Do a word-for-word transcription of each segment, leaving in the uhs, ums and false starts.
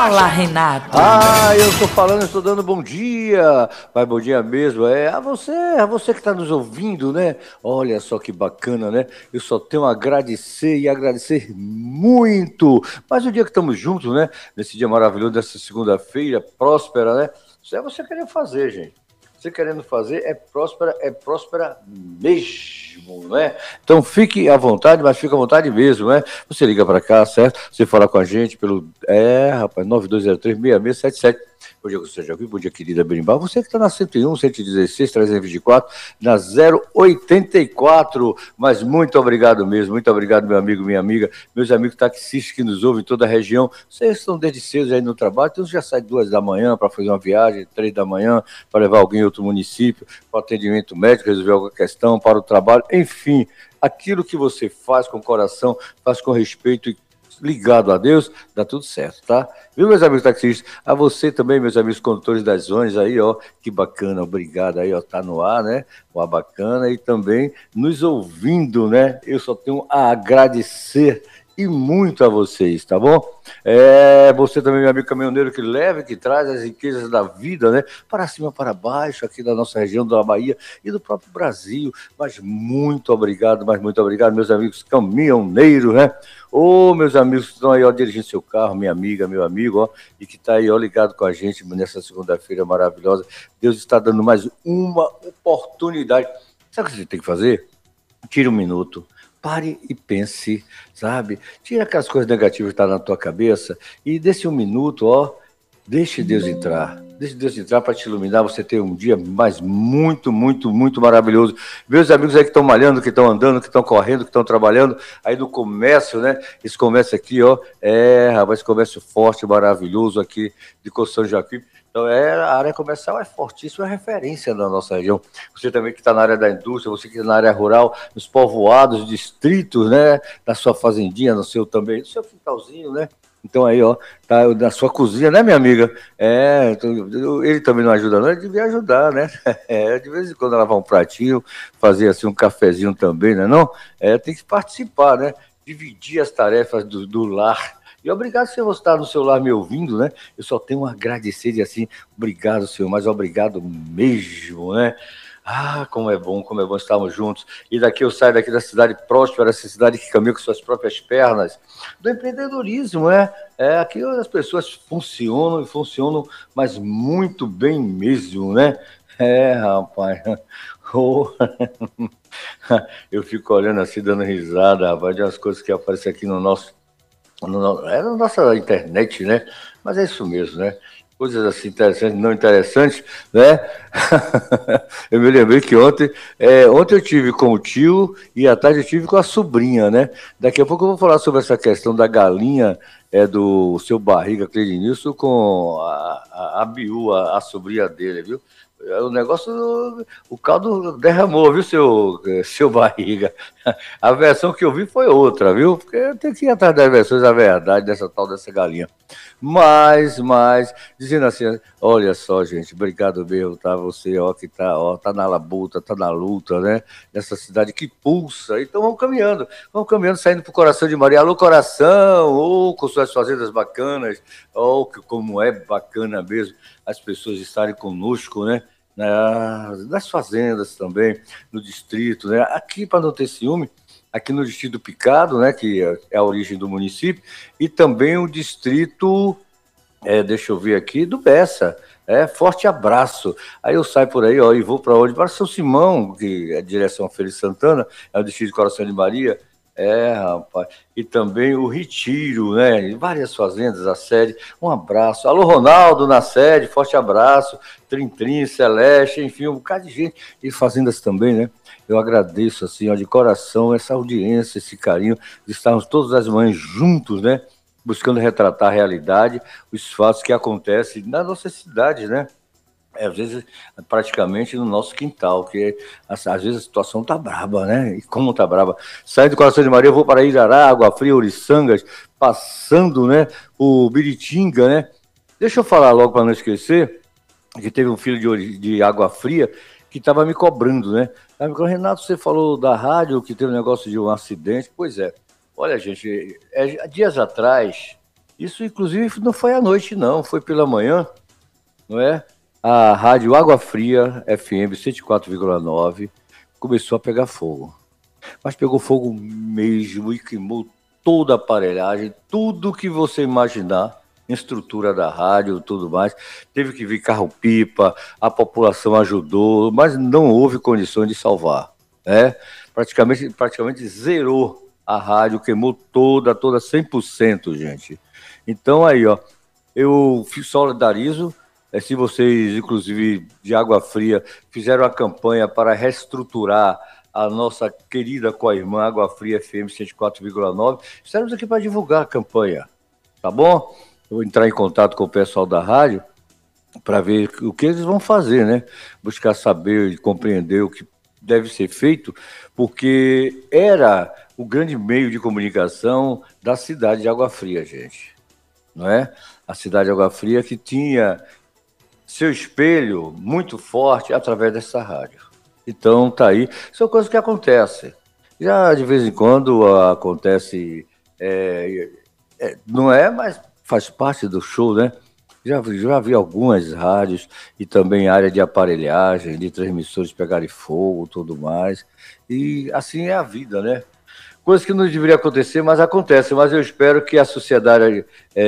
Fala, Renato. Ah, eu estou falando, estou dando bom dia. Mas bom dia mesmo. É a você, a você que está nos ouvindo, né? Olha só que bacana, né? Eu só tenho a agradecer e agradecer muito. Mas o dia que estamos juntos, né? Nesse dia maravilhoso, dessa segunda-feira, próspera, né? Isso é você querendo fazer, gente. Você querendo fazer é próspera, é próspera mesmo, né? Então fique à vontade, mas fique à vontade mesmo, né? Você liga para cá, certo? Você fala com a gente pelo, é, rapaz, nove dois zero três, seis seis sete sete. Bom dia, você já viu? Bom dia, querida Berimbau. Você que está na cento e um, cento e dezesseis, trezentos e vinte e quatro, na zero oitenta e quatro. Mas muito obrigado mesmo, muito obrigado, meu amigo, minha amiga, meus amigos taxistas que nos ouvem em toda a região. Vocês estão desde cedo aí no trabalho, então já sai duas da manhã para fazer uma viagem, três da manhã para levar alguém em outro município, para atendimento médico, resolver alguma questão, para o trabalho, enfim, aquilo que você faz com o coração, faz com respeito e ligado a Deus, dá tudo certo, tá? Viu, meus amigos taxistas? A você também, meus amigos condutores das zonas aí, ó, que bacana, obrigado aí, ó, tá no ar, né? O ar bacana e também nos ouvindo, né? Eu só tenho a agradecer e muito a vocês, tá bom? É, você também, meu amigo caminhoneiro, que leva e que traz as riquezas da vida, né? Para cima, para baixo, aqui da nossa região da Bahia e do próprio Brasil. Mas muito obrigado, mas muito obrigado, meus amigos caminhoneiros, né? Ô, meus amigos que estão aí, ó, dirigindo seu carro, minha amiga, meu amigo, ó, e que está aí, ó, ligado com a gente nessa segunda-feira maravilhosa. Deus está dando mais uma oportunidade. Sabe o que você tem que fazer? Tira um minuto. Pare e pense, sabe? Tira aquelas coisas negativas que estão na tua cabeça e desse um minuto, ó, deixe Deus entrar. Deixe Deus entrar para te iluminar, você ter um dia mais muito, muito, muito maravilhoso. Meus amigos aí que estão malhando, que estão andando, que estão correndo, que estão trabalhando, aí no comércio, né? Esse comércio aqui, ó, é, rapaz, esse comércio forte, maravilhoso aqui de Coção Jacuípe. Então, é, a área comercial é fortíssima, é referência na nossa região. Você também que está na área da indústria, você que está na área rural, nos povoados, distritos, né? Na sua fazendinha, no seu também, no seu quintalzinho, né? Então aí, ó, tá na sua cozinha, né, minha amiga? É, então, ele também não ajuda, não, ele devia ajudar, né? É, de vez em quando lavar um pratinho, fazer assim um cafezinho também, né? Não? É, tem que participar, né? Dividir as tarefas do, do lar. E obrigado, senhor, você estar no seu lar me ouvindo, né? Eu só tenho a agradecer e assim, obrigado, senhor, mas obrigado mesmo, né? Ah, como é bom, como é bom estarmos juntos. E daqui eu saio daqui da cidade próspera, essa cidade que caminha com suas próprias pernas, do empreendedorismo, né? É, aqui as pessoas funcionam e funcionam, mas muito bem mesmo, né? É, rapaz. Oh. Eu fico olhando assim, dando risada, rapaz, de umas coisas que aparecem aqui no nosso no, é na nossa internet, né? Mas é isso mesmo, né? Coisas assim interessantes, não interessantes, né? Eu me lembrei que ontem, é, ontem eu tive com o tio e à tarde eu tive com a sobrinha, né? Daqui a pouco eu vou falar sobre essa questão da galinha é, do seu Barriga Cleidenilson com a, a, a Biú, a, a sobrinha dele, viu? O negócio, o caldo derramou, viu, seu, seu Barriga? A versão que eu vi foi outra, viu? Porque eu tenho que ir atrás das versões da verdade dessa tal dessa galinha. Mas, mas, dizendo assim, olha só, gente, obrigado mesmo, tá? Você, ó, que tá, ó, tá na labuta, tá na luta, né? Nessa cidade que pulsa. Então vamos caminhando, vamos caminhando, saindo pro coração de Maria. Alô, coração, ou oh, com suas fazendas bacanas, ou oh, como é bacana mesmo as pessoas estarem conosco, né? Nas fazendas também, no distrito, né? Aqui, para não ter ciúme, aqui no distrito Picado, né? Que é a origem do município, e também o distrito, é, deixa eu ver aqui, do Bessa. É, forte abraço. Aí eu saio por aí, ó, e vou para onde? Para São Simão, que é a direção Feira de Santana, é o distrito de Coração de Maria. É, rapaz. E também o Retiro, né? Várias fazendas, a sede. Um abraço. Alô, Ronaldo, na sede, forte abraço. Trim Trim, Celeste, enfim, um bocado de gente. E fazendas também, né? Eu agradeço, assim, ó, de coração, essa audiência, esse carinho, de estarmos todas as manhãs juntos, né? Buscando retratar a realidade, os fatos que acontecem na nossa cidade, né? É, às vezes, praticamente no nosso quintal, que às vezes a situação tá braba, né? E como tá braba. Saindo do Coração de Maria, eu vou para Irará, Água Fria, Oriçangas, passando, né, o Biritinga, né? Deixa eu falar logo para não esquecer, que teve um filho de, de Água Fria que estava me cobrando, né? Tava me cobrando, Renato, você falou da rádio que teve um negócio de um acidente. Pois é. Olha, gente, é, dias atrás, Isso, inclusive, não foi à noite, não, foi pela manhã, não é? A rádio Água Fria, F M cento e quatro vírgula nove, começou a pegar fogo. Mas pegou fogo mesmo e queimou toda a aparelhagem, tudo que você imaginar, estrutura da rádio, tudo mais. Teve que vir carro-pipa, a população ajudou, mas não houve condições de salvar, né? Praticamente, praticamente zerou a rádio, queimou toda, toda cem por cento, gente. Então aí, ó, eu solidarizo. É, se vocês, inclusive, de Água Fria, fizeram a campanha para reestruturar a nossa querida co-irmã Água Fria F M cento e quatro vírgula nove, estaremos aqui para divulgar a campanha, tá bom? Eu vou entrar em contato com o pessoal da rádio para ver o que eles vão fazer, né? Buscar saber e compreender o que deve ser feito, porque era o grande meio de comunicação da cidade de Água Fria, gente, não é? A cidade de Água Fria que tinha seu espelho muito forte através dessa rádio. Então, tá aí. São coisas que acontecem. Já de vez em quando acontece, é, é, não é, mas faz parte do show, né? Já, já vi algumas rádios e também área de aparelhagem, de transmissores pegarem fogo, tudo mais. E assim é a vida, né? Coisas que não deveria acontecer, mas acontecem. Mas eu espero que a sociedade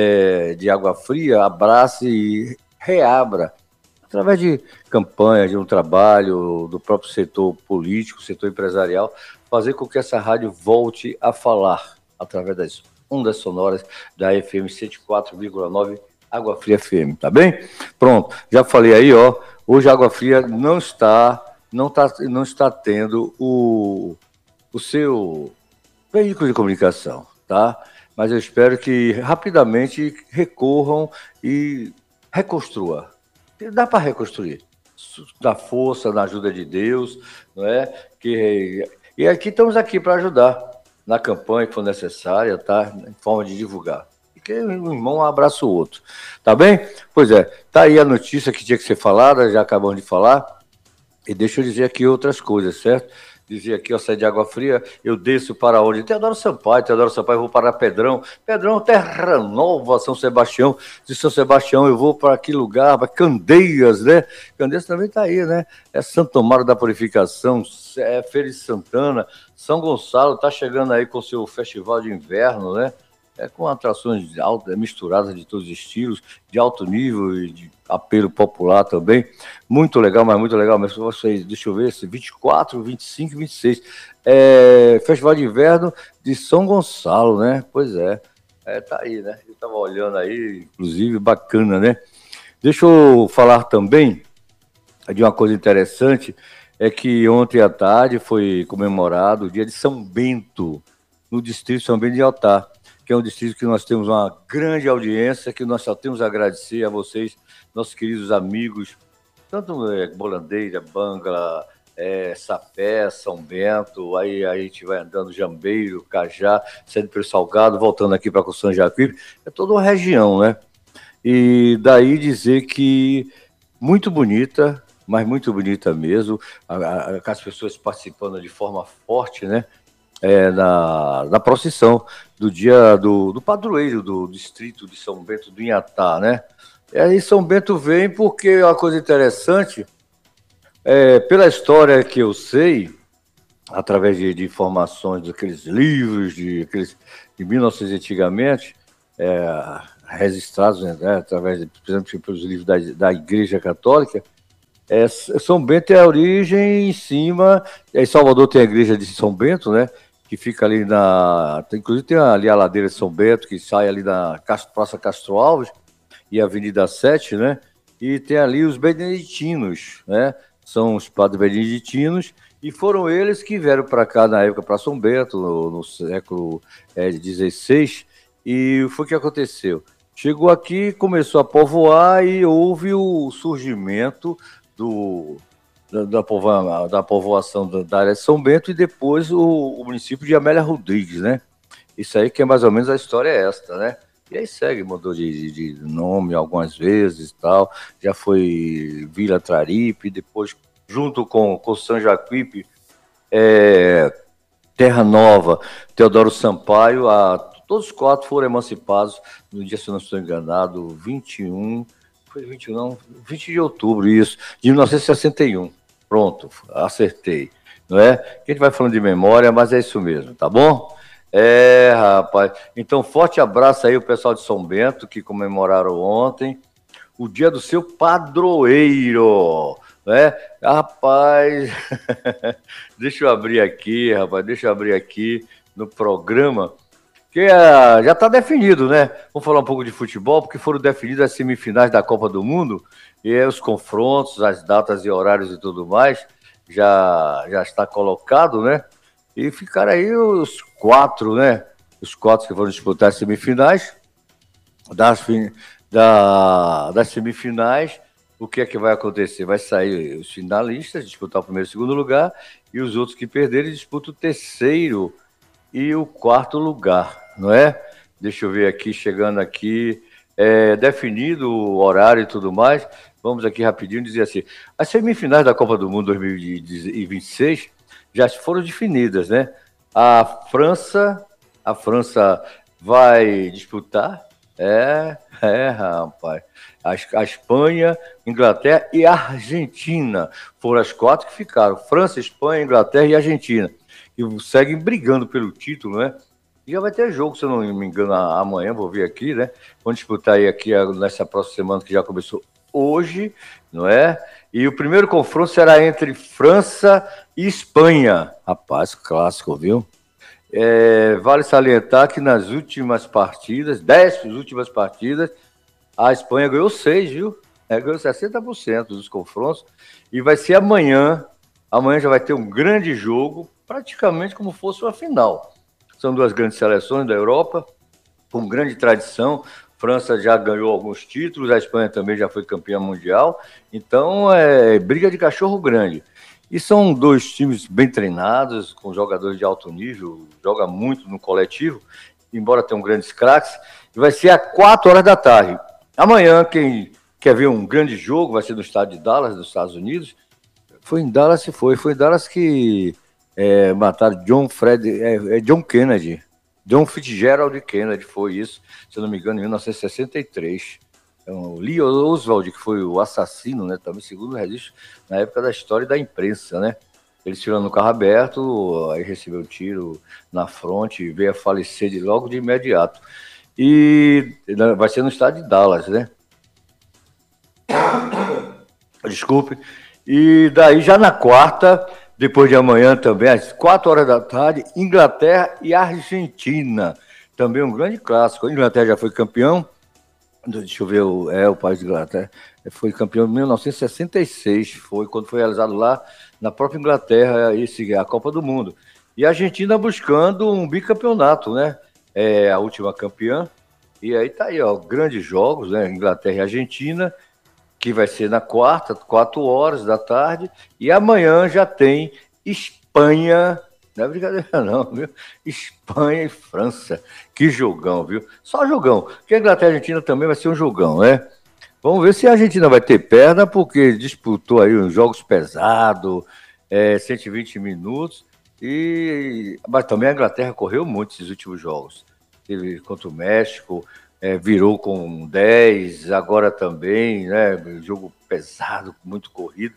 é, de Água Fria abrace e reabra, através de campanhas, de um trabalho do próprio setor político, setor empresarial, fazer com que essa rádio volte a falar através das ondas sonoras da F M cento e quatro vírgula nove Água Fria F M, tá bem? Pronto, já falei aí, ó, hoje a Água Fria não está, não tá, não está tendo o, o seu veículo de comunicação, tá? Mas eu espero que rapidamente recorram e reconstruam. Dá para reconstruir, na força, na ajuda de Deus, não é? Que, e aqui estamos aqui para ajudar na campanha que for necessária, tá? Em forma de divulgar. E que um irmão abraça o outro, tá bem? Pois é, tá aí a notícia que tinha que ser falada, já acabamos de falar. E deixa eu dizer aqui outras coisas, certo? Dizer aqui, ó, sair de Água Fria, eu desço para onde? Teodoro Sampaio, Teodoro Sampaio, eu vou para Pedrão, Pedrão, Terra Nova, São Sebastião, de São Sebastião eu vou para que lugar? Para Candeias, né? Candeias também está aí, né? É Santo Amaro da Purificação, é Feira de Santana, São Gonçalo está chegando aí com seu festival de inverno, né? É com atrações altas, misturadas de todos os estilos, de alto nível e de apelo popular também. Muito legal, mas muito legal. Mas vocês, deixa eu ver, vinte e quatro, vinte e cinco, vinte e seis. É, Festival de Inverno de São Gonçalo, né? Pois é. É, tá aí, né? Eu estava olhando aí, inclusive, bacana, né? Deixa eu falar também de uma coisa interessante, é que ontem à tarde foi comemorado o dia de São Bento, no distrito de São Bento de Altá, que é um distrito que nós temos uma grande audiência, que nós só temos a agradecer a vocês, nossos queridos amigos, tanto é, Bolandeira, Bangla, é, Sapé, São Bento, aí, aí a gente vai andando Jambeiro, Cajá, saindo pelo Salgado, voltando aqui para Coçan Jacuípe, é toda uma região, né? E daí dizer que muito bonita, mas muito bonita mesmo, a, a, as pessoas participando de forma forte, né? É, na, na procissão do dia do, do padroeiro do distrito de São Bento do Inhatá, né? E aí São Bento vem porque é uma coisa interessante, é, pela história que eu sei, através de, de informações daqueles livros, de, aqueles, de mil e novecentos antigamente, é, registrados, né, através, de, por exemplo, pelos livros da, da Igreja Católica, é, São Bento é a origem em cima, em Salvador tem a igreja de São Bento, né? Que fica ali na... Inclusive tem ali a ladeira de São Bento, que sai ali na Praça Castro Alves e Avenida sete, né? E tem ali os beneditinos, né? São os padres beneditinos, e foram eles que vieram para cá na época, para São Bento, no, no século é, dezesseis, e foi o que aconteceu. Chegou aqui, começou a povoar e houve o surgimento do... Da, da, povoa, da povoação da, da área de São Bento e depois o, o município de Amélia Rodrigues, né? Isso aí que é mais ou menos a história é esta, né? E aí segue, mudou de, de, de nome algumas vezes e tal, já foi Vila Traripe, depois junto com, com São Jacuípe, é, Terra Nova, Teodoro Sampaio, a Todos os quatro foram emancipados no dia, se eu não estou enganado, vinte e um, foi vinte e um, não, vinte de outubro, isso, de mil novecentos e sessenta e um. Pronto, acertei, não é? A gente vai falando de memória, mas é isso mesmo, tá bom? É, rapaz. Então, forte abraço aí o pessoal de São Bento, que comemoraram ontem o dia do seu padroeiro, né? Rapaz, deixa eu abrir aqui, rapaz, deixa eu abrir aqui no programa, que é, já está definido, né? Vamos falar um pouco de futebol, porque foram definidas as semifinais da Copa do Mundo, e aí os confrontos, as datas e horários e tudo mais, já, já está colocado, né? E ficaram aí os quatro, né? Os quatro que foram disputar as semifinais, das, da, das semifinais, o que é que vai acontecer? Vai sair os finalistas, disputar o primeiro e segundo lugar, e os outros que perderem disputam o terceiro e o quarto lugar, não é? Deixa eu ver aqui, chegando aqui, é, definido o horário e tudo mais, vamos aqui rapidinho dizer assim, as semifinais da Copa do Mundo dois mil e vinte e seis já foram definidas, né? A França, a França vai disputar, é, é, rapaz, a, a Espanha, Inglaterra e a Argentina foram as quatro que ficaram, França, Espanha, Inglaterra e Argentina, e seguem brigando pelo título, né? E já vai ter jogo, se eu não me engano, amanhã, vou ver aqui, né? Vamos disputar aí aqui nessa próxima semana, que já começou hoje, não é? E o primeiro confronto será entre França e Espanha. Rapaz, clássico, viu? É, vale salientar que nas últimas partidas, dez últimas partidas, a Espanha ganhou seis, viu? É, ganhou sessenta por cento dos confrontos. E vai ser amanhã. Amanhã já vai ter um grande jogo, praticamente como fosse uma final. São duas grandes seleções da Europa, com grande tradição. França já ganhou alguns títulos, a Espanha também já foi campeã mundial. Então, é briga de cachorro grande. E são dois times bem treinados, com jogadores de alto nível, joga muito no coletivo, embora tenham grandes craques. E vai ser às quatro horas da tarde. Amanhã, quem quer ver um grande jogo, vai ser no estádio de Dallas, dos Estados Unidos. Foi em Dallas que foi, foi em Dallas que é, mataram John Fred, é, é John Kennedy. John Fitzgerald Kennedy, foi isso, se eu não me engano, em mil novecentos e sessenta e três. Então, Lee Oswald, que foi o assassino, né, também segundo o registro, na época da história da imprensa, né? Ele tirando no carro aberto, aí recebeu um tiro na fronte e veio a falecer de, logo de imediato. E vai ser no estádio de Dallas, né? Desculpe. E daí já na quarta, depois de amanhã também, às quatro horas da tarde, Inglaterra e Argentina. Também um grande clássico. A Inglaterra já foi campeão. Deixa eu ver, o, é o país de Inglaterra. Foi campeão em mil novecentos e sessenta e seis. Foi quando foi realizado lá na própria Inglaterra esse, a Copa do Mundo. E a Argentina buscando um bicampeonato, né? É a última campeã. E aí tá aí, ó, grandes jogos, né? Inglaterra e Argentina, que vai ser na quarta, quatro horas da tarde, e amanhã já tem Espanha, não é brincadeira não, viu? Espanha e França, que jogão, viu? Só jogão, porque a Inglaterra e a Argentina também vai ser um jogão, né? Vamos ver se a Argentina vai ter perna, porque disputou aí uns jogos pesados, é, cento e vinte minutos, e... mas também a Inglaterra correu muito esses últimos jogos, teve contra o México, É, virou com dez, agora também, né? Jogo pesado, muito corrido.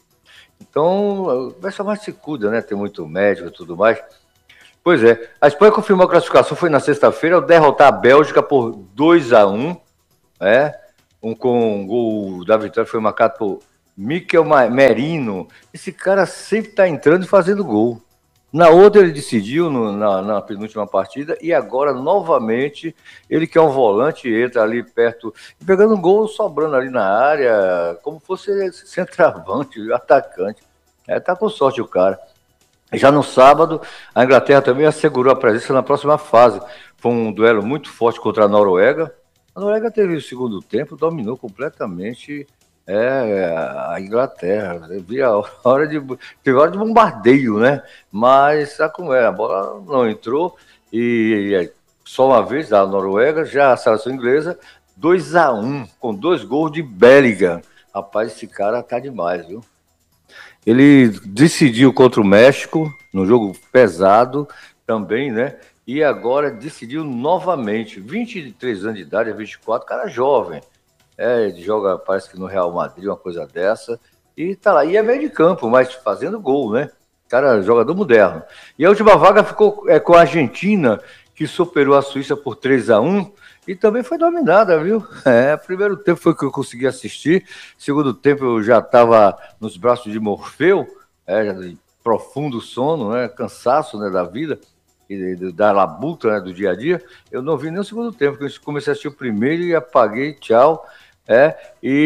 Então, vai ser mais se cuida, né? Tem muito médico e tudo mais. Pois é, a Espanha confirmou a classificação, foi na sexta-feira, ao derrotar a Bélgica por dois a um, né? Um com um gol da vitória foi marcado por Mikel Merino. Esse cara sempre está entrando e fazendo gol. Na outra ele decidiu no, na, na penúltima partida e agora novamente ele que é um volante entra ali perto e pegando um gol sobrando ali na área como fosse centroavante, atacante. É, tá com sorte o cara. Já no sábado a Inglaterra também assegurou a presença na próxima fase. Foi um duelo muito forte contra a Noruega. A Noruega teve o segundo tempo, dominou completamente É, a Inglaterra, via a hora de, teve hora de bombardeio, né? Mas sabe como é? A bola não entrou e, e só uma vez a Noruega, já a seleção inglesa, dois a um, com dois gols de Bellingham. Rapaz, esse cara tá demais, viu? Ele decidiu contra o México, num jogo pesado também, né? e agora decidiu novamente. vinte e três anos de idade, vinte e quatro, cara jovem. É, ele joga, parece que no Real Madrid, uma coisa dessa. E tá lá. E é meio de campo, mas fazendo gol, né? Cara, jogador moderno. E a última vaga ficou é, com a Argentina, que superou a Suíça por três a um. E também foi dominada, viu? É, primeiro tempo foi que eu consegui assistir. Segundo tempo eu já estava nos braços de Morfeu, é, já de profundo sono, né? Cansaço, né, da vida e da labuta, né, do dia a dia. Eu não vi nem o segundo tempo, porque eu comecei a assistir o primeiro e apaguei, tchau. É,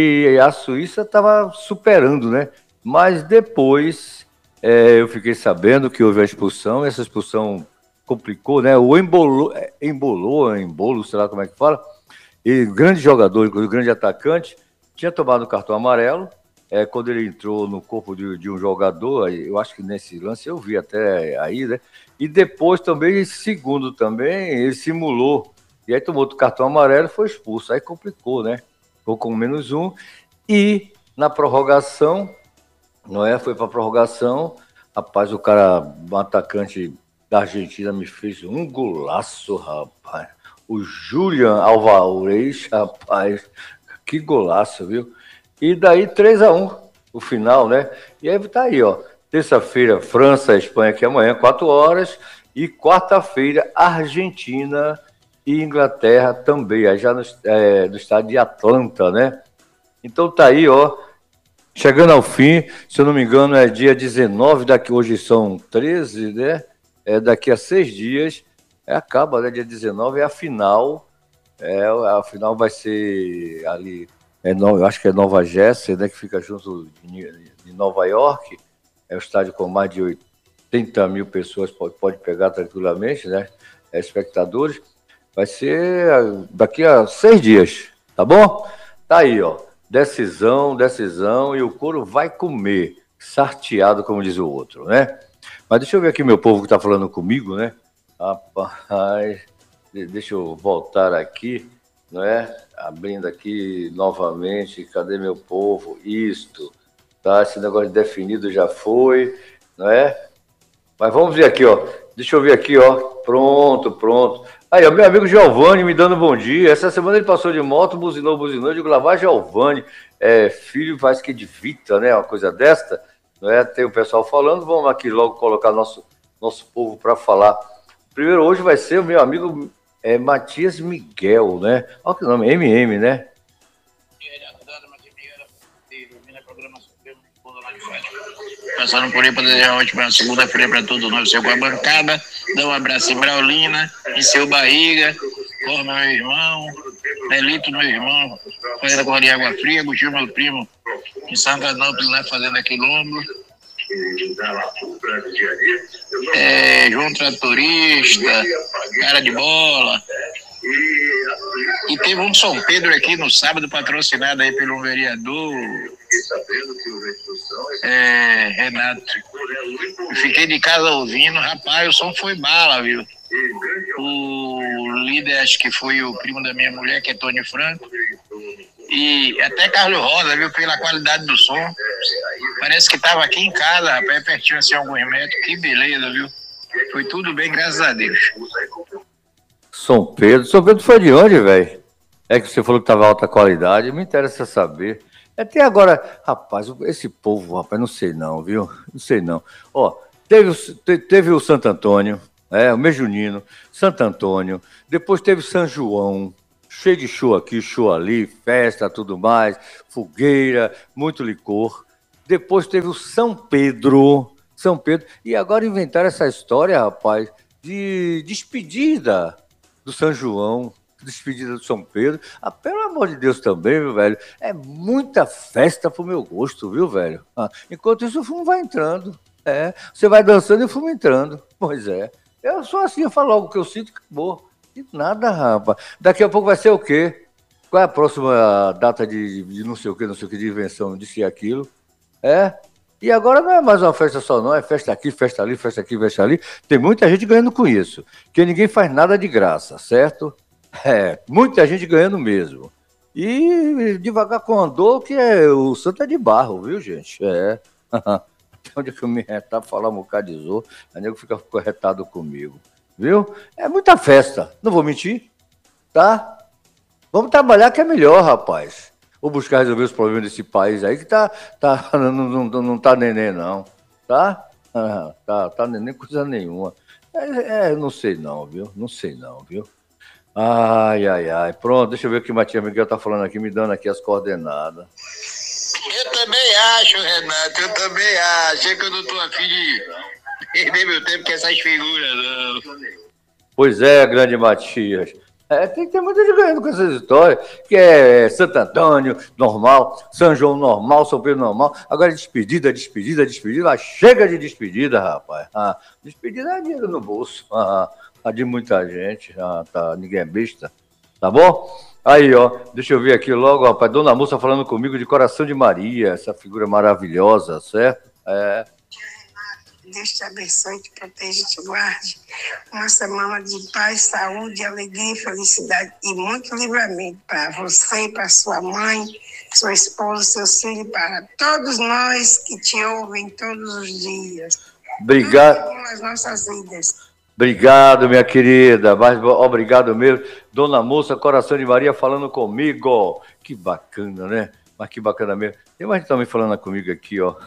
e a Suíça estava superando, né? Mas depois é, eu fiquei sabendo que houve a expulsão, e essa expulsão complicou, né? O embolou, embolou, embolo, sei lá como é que fala. E grande jogador, inclusive grande atacante, tinha tomado o cartão amarelo. É, quando ele entrou no corpo de, de um jogador, eu acho que nesse lance eu vi até aí, né? E depois também, segundo também, ele simulou. E aí tomou outro cartão amarelo e foi expulso. Aí complicou, né? Ficou com menos um. E na prorrogação, não é? Foi para prorrogação. Rapaz, o cara, um atacante da Argentina, me fez um golaço, rapaz. O Julian Alvarez, rapaz, que golaço, viu? E daí três a um, o final, né? E aí tá aí, ó. Terça-feira, França, Espanha, que é amanhã, quatro horas. E quarta-feira, Argentina e Inglaterra também, aí já no, é, no estado de Atlanta, né? Então tá aí, ó. Chegando ao fim, se eu não me engano, é dia dezenove, daqui, hoje são treze, né? É, daqui a seis dias, é, acaba, né? Dia dezenove é a final. É, a final vai ser ali, é, no, eu acho que é Nova Jersey, né? Que fica junto de, de Nova York. É um estádio com mais de oitenta mil pessoas, pode, pode pegar tranquilamente, né? É, espectadores. Vai ser daqui a seis dias, tá bom? Tá aí, ó. Decisão, decisão, e o couro vai comer, sarteado, como diz o outro, né? Mas deixa eu ver aqui meu povo que tá falando comigo, né? Rapaz, deixa eu voltar aqui, não é? Abrindo aqui novamente, cadê meu povo? Isto, tá? Esse negócio de definido já foi, não é? Mas vamos ver aqui, ó. Deixa eu ver aqui, ó. Pronto, pronto. Aí, ó, meu amigo Giovanni me dando bom dia. Essa semana ele passou de moto, buzinou, buzinou. Eu digo, lá vai Giovanni, é, filho, faz que de Vita, né? Uma coisa desta, não é? Tem o pessoal falando. Vamos aqui logo colocar nosso, nosso povo para falar. Primeiro, hoje vai ser o meu amigo é, Matias Miguel, né? Olha que nome, M M, né? Passando por aí para desejar uma ótima segunda-feira para todos nós, seu com a bancada. Dá um abraço em Braulina, em seu Barriga, Corma, meu irmão, Nelito, meu irmão, fazendo corda de água fria, Agostinho, meu primo, em Santa Anópolis, na Fazenda Quilombo. É, João Tratorista, Cara de Bola. E teve um São Pedro aqui no sábado, patrocinado aí pelo vereador é, Renato. Eu fiquei de casa ouvindo, rapaz, o som foi bala, viu? O líder, acho que foi o primo da minha mulher, que é Tony Franco. E até Carlos Rosa, viu, pela qualidade do som. Parece que tava aqui em casa, rapaz, pertinho assim, alguns metros. Que beleza, viu? Foi tudo bem, graças a Deus. São Pedro. São Pedro foi de onde, velho? É que você falou que tava alta qualidade, me interessa saber. Até agora, rapaz, esse povo, rapaz, não sei não, viu? Não sei não. Ó, teve, teve o Santo Antônio, é, o Mejunino, Santo Antônio, depois teve São João, cheio de show aqui, show ali, festa, tudo mais, fogueira, muito licor. Depois teve o São Pedro, São Pedro, e agora inventaram essa história, rapaz, de despedida do São João, despedida do São Pedro. Ah, pelo amor de Deus também, viu, velho? É muita festa pro meu gosto, viu, velho? Ah, enquanto isso, o fumo vai entrando. É, você vai dançando e o fumo entrando. Pois é. Eu sou assim, eu falo logo o que eu sinto e acabou. E nada, rapaz. Daqui a pouco vai ser o quê? Qual é a próxima data de, de não sei o quê, não sei o quê, de invenção disso e aquilo? É. E agora não é mais uma festa só, não. É festa aqui, festa ali, festa aqui, festa ali. Tem muita gente ganhando com isso. Porque ninguém faz nada de graça, certo? É, muita gente ganhando mesmo. E devagar com andor, que é, o santo é de barro, viu, gente? É. Até onde que eu me retar, falar um bocado de zoa, aí nego fica corretado comigo. viu? É muita festa, não vou mentir, tá? Vamos trabalhar que é melhor, rapaz. Vou buscar resolver os problemas desse país aí que tá, tá, não, não, não tá neném, não, tá? Ah, tá, tá neném coisa nenhuma. É, é, não sei não, viu? Não sei não, viu? Ai, ai, ai. Pronto, deixa eu ver o que o Matia Miguel tá falando aqui, me dando aqui as coordenadas. Eu também acho, Renato, eu também acho. É que eu não tô afim de perder meu tempo com essas figuras, não. Pois é, grande Matias. É, tem que ter muita gente ganhando com essas histórias, que é Santo Antônio, normal, São João normal, São Pedro normal, agora despedida, despedida, despedida, ah, chega de despedida, rapaz. Ah, despedida é dinheiro no bolso, ah, ah, de muita gente, ah, tá, ninguém é besta, tá bom? Aí, ó, deixa eu ver aqui logo, rapaz, Dona Moça falando comigo de Coração de Maria, essa figura maravilhosa, certo? É... Deus te abençoe, te proteja, te guarde. Uma semana de paz, saúde, alegria, felicidade e muito livramento para você, para sua mãe, sua esposa, seus filhos, para todos nós que te ouvem todos os dias. Obrigado. Nas nossas vidas. Obrigado, minha querida. Mas, obrigado mesmo. Dona Moça, Coração de Maria falando comigo. Que bacana, né? Mas que bacana mesmo. Tem mais gente também falando comigo aqui, ó.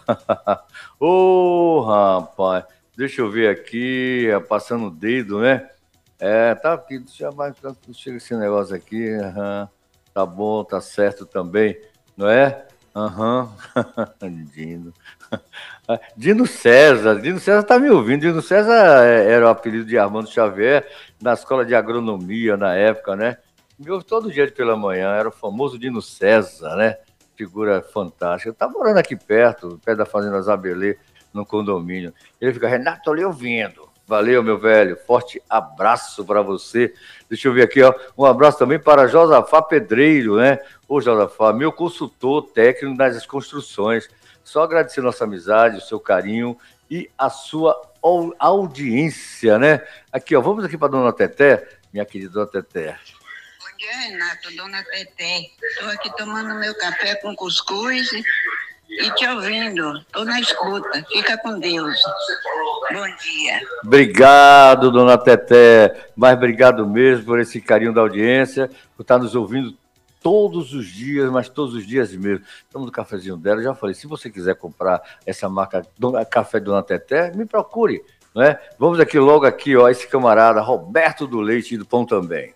Ô, oh, rapaz. Deixa eu ver aqui, passando o dedo, né? É, tá aqui, deixa eu mais, chega esse negócio aqui. Uhum. Tá bom, tá certo também, não é? Aham. Uhum. Dino. Dino César. Dino César tá me ouvindo. Dino César era o apelido de Armando Xavier na escola de agronomia na época, né? Me ouve todo dia pela manhã. Era o famoso Dino César, né? Figura fantástica. Tá morando aqui perto, perto da Fazenda Zabelê, no condomínio. Ele fica, Renato, tô lhe ouvindo. Valeu, meu velho. Forte abraço para você. Deixa eu ver aqui, ó. Um abraço também para Josafá Pedreiro, né? Ô, Josafá, meu consultor técnico nas construções. Só agradecer nossa amizade, o seu carinho e a sua audiência, né? Aqui, ó. Vamos aqui para Dona Teté, minha querida Dona Teté. Bom dia, Renato, Dona Teté. Estou aqui tomando meu café com cuscuz e te ouvindo. Estou na escuta. Fica com Deus. Bom dia. Obrigado, Dona Teté. Mas obrigado mesmo por esse carinho da audiência, por estar nos ouvindo todos os dias, mas todos os dias mesmo. Estamos no cafezinho dela. Eu já falei, se você quiser comprar essa marca Dona, Café Dona Teté, me procure. Não é? Vamos aqui logo aqui, ó, esse camarada Roberto do Leite e do Pão também.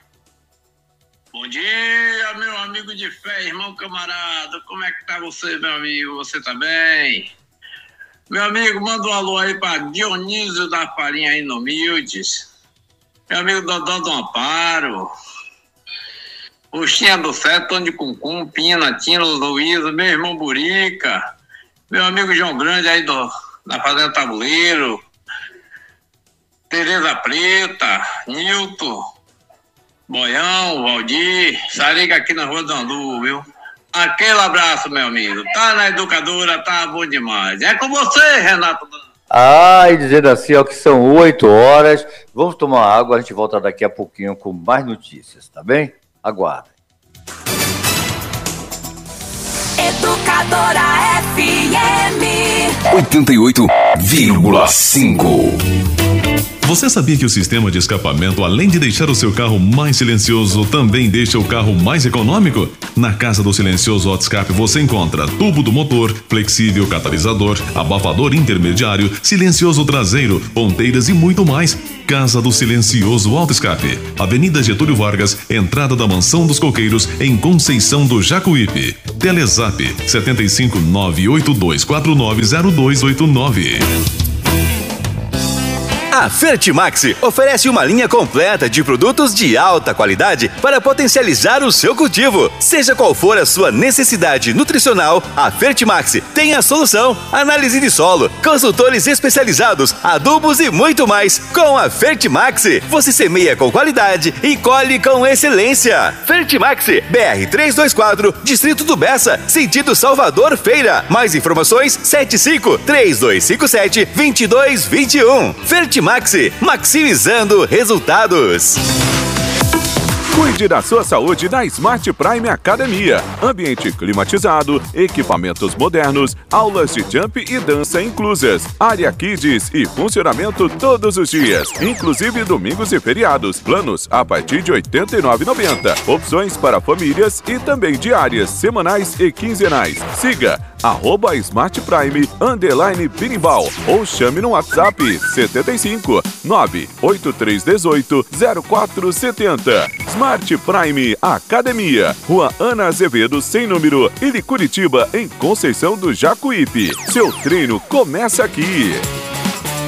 Bom dia, meu amigo de fé, irmão camarada. Como é que tá você, meu amigo? Você tá bem? Meu amigo, manda um alô aí para Dionísio da Farinha aí no Mildes. Meu amigo Dodó do Amparo. Oxinha do Sete, Tony Cuncum, Pina, Tino, Luísa, meu irmão Burica. Meu amigo João Grande aí do, da Fazenda Tabuleiro. Tereza Preta, Nilton. Boião, Valdir, Sariga aqui na Rua do Andu, viu? Aquele abraço, meu amigo. Tá na educadora, tá bom demais. É com você, Renato. Ah, e dizendo assim, ó, que são oito horas. Vamos tomar água, a gente volta daqui a pouquinho com mais notícias, tá bem? Aguardem. Educadora F M oitenta e oito vírgula cinco. Você sabia que o sistema de escapamento, além de deixar o seu carro mais silencioso, também deixa o carro mais econômico? Na Casa do Silencioso Autoscape você encontra tubo do motor, flexível catalisador, abafador intermediário, silencioso traseiro, ponteiras e muito mais. Casa do Silencioso Autoscape, Avenida Getúlio Vargas, entrada da Mansão dos Coqueiros, em Conceição do Jacuípe. Telezap setenta e cinco, nove oito dois quatro nove zero dois oito nove. A Fertimax oferece uma linha completa de produtos de alta qualidade para potencializar o seu cultivo. Seja qual for a sua necessidade nutricional, a Fertimax tem a solução. Análise de solo, consultores especializados, adubos e muito mais. Com a Fertimax, você semeia com qualidade e colhe com excelência. Fertimax, B R trezentos e vinte e quatro, Distrito do Bessa, sentido Salvador Feira. Mais informações, sete cinco, três dois cinco sete, dois dois dois um. Fertimax, maximizando resultados. Cuide da sua saúde na Smart Prime Academia. Ambiente climatizado, equipamentos modernos, aulas de jump e dança inclusas, área kids e funcionamento todos os dias, inclusive domingos e feriados. Planos a partir de oitenta e nove reais e noventa centavos. Opções para famílias e também diárias, semanais e quinzenais. Siga arroba Smart Prime underline Birimbau ou chame no WhatsApp setenta e cinco, nove oito três um oito, zero quatro sete zero. Smart Prime Academia, Rua Ana Azevedo, sem número, Ili Curitiba, em Conceição do Jacuípe. Seu treino começa aqui.